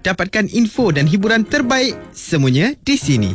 Dapatkan info dan hiburan terbaik semuanya di sini.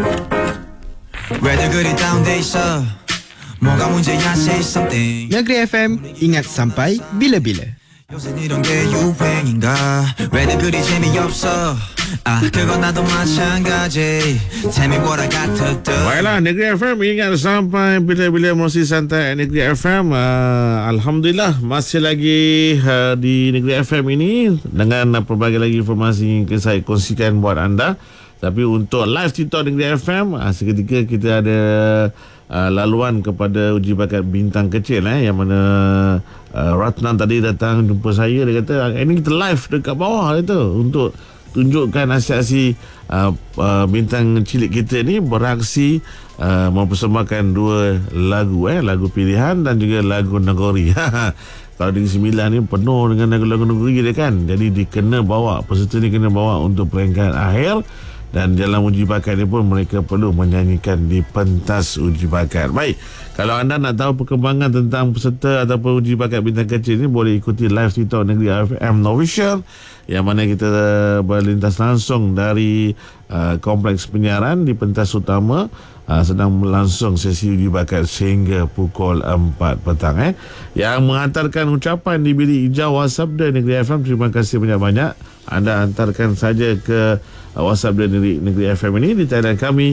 Negeri FM, ingat sampai bila-bila. 요새 이런 게 유행인가 왜 늘 그리 재미없어 그건 나도 마찬가지 Tell me what I got to do. Baiklah, Negeri FM ingat sampai bila-bila musik santai Negeri FM. Alhamdulillah masih lagi di Negeri FM ini dengan pelbagai lagi informasi yang saya kongsikan buat anda. Tapi untuk live TikTok Negeri FM, seketika kita ada laluan kepada uji bakat bintang kecil yang mana Ratnan tadi datang jumpa saya. Dia kata ini kita live dekat bawah itu untuk tunjukkan aksi-aksi bintang cilik kita ni beraksi mempersembahkan dua lagu lagu pilihan dan juga lagu Negeri. Kalau Negeri Sembilan ni penuh dengan lagu-lagu Negeri dia kan. Jadi dikena bawa, peserta ni kena bawa untuk peringkat akhir. Dan dalam uji bakat ni pun mereka perlu menyanyikan di pentas uji bakat. Baik, kalau anda nak tahu perkembangan tentang peserta ataupun uji bakat bintang kecil ni, boleh ikuti live TikTok Negeri FM Official, yang mana kita berlintas langsung dari kompleks penyiaran di pentas utama. Sedang berlangsung sesi uji bakat sehingga pukul 4 petang. Yang menghantarkan ucapan di bilik hijau WhatsApp dan Negeri FM, terima kasih banyak-banyak. Anda hantarkan saja ke WhatsApp dan Negeri FM ini di talian kami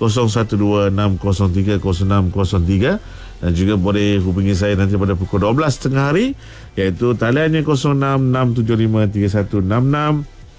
0126030603, dan juga boleh hubungi saya nanti pada pukul 12 tengah hari, iaitu taliannya 0667531166,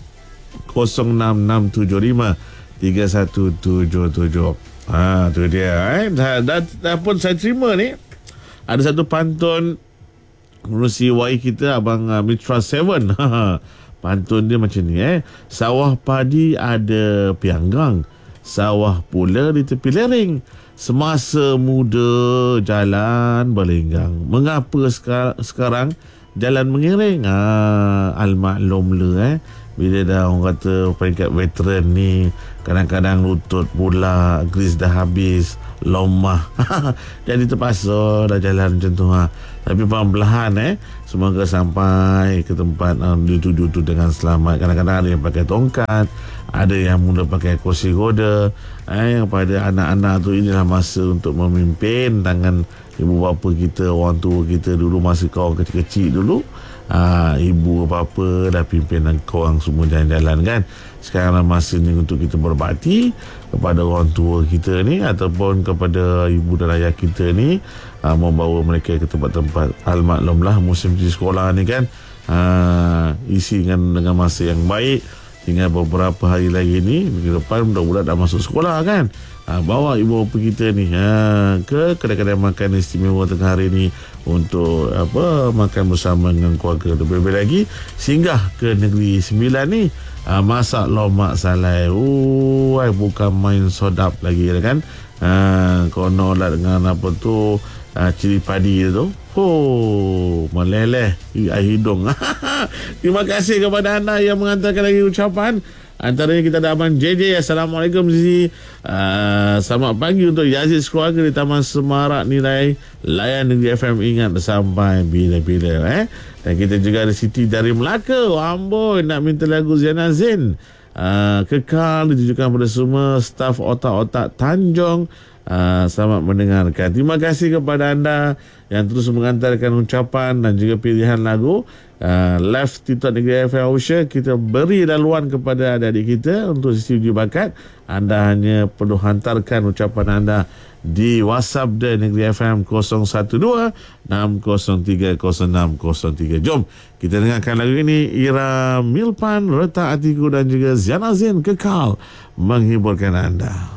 0667531177. Tu dia. Dah pun saya terima ni. Ada satu pantun menerusi WAI kita, Abang Mitra 7. Pantun dia macam ni. Sawah padi ada pianggang, sawah pula di tepi lereng. Semasa muda jalan berlenggang, mengapa sekarang jalan mengiring? Al-maklum le. Bila dah orang kata peringkat veteran ni, kadang-kadang lutut pula, gris dah habis, lomah. Jadi terpaksa dah jalan macam tu. Tapi perlahan semoga sampai ke tempat dituju tu dengan selamat. Kadang-kadang ada yang pakai tongkat, ada yang mula pakai kursi roda. Yang pada anak-anak tu, inilah masa untuk memimpin tangan ibu bapa kita, orang tua kita dulu masa kau kecil-kecil dulu. Ibu apa-apa dah pimpin korang semua jalan-jalan kan. Sekarang masa ni untuk kita berbakti kepada orang tua kita ni, ataupun kepada ibu dan ayah kita ni, membawa mereka ke tempat-tempat. Al-maklumlah musim di sekolah ni kan, isi dengan masa yang baik. Tinggal beberapa hari lagi ni, minggu depan budak-budak dah masuk sekolah kan. Bawa ibu bapa kita ni ke kedai-kedai makan istimewa tengah hari ni untuk makan bersama dengan keluarga. Lebih-lebih lagi singgah ke Negeri Sembilan ni, masak lomak salai. Bukan main sodap lagi kan. Konon lah dengan apa tu, cili padi tu. Meleleh air hidung. Terima kasih kepada anda yang mengantarkan lagi ucapan. Antaranya kita ada Abang JJ. Assalamualaikum Zizi. Selamat pagi untuk Yazid keluarga di Taman Semarak Nilai. Layan Negeri FM ingat sampai bila-bila. Dan kita juga ada Siti dari Melaka. Amboi, nak minta lagu Ziana Zain. Kekal ditujukan pada semua staf otak-otak Tanjung. Selamat mendengarkan. Terima kasih kepada anda yang terus mengantarkan ucapan dan juga pilihan lagu. Live TikTok Negeri FM Official, kita beri laluan kepada adik-adik kita untuk sesi uji bakat. Anda hanya perlu hantarkan ucapan anda di WhatsApp dan Negeri FM 012-603-0603. Jom kita dengarkan lagu ini. Ira Milpan, Retak Hatiku dan juga Ziana Zain, Kekal, menghiburkan anda.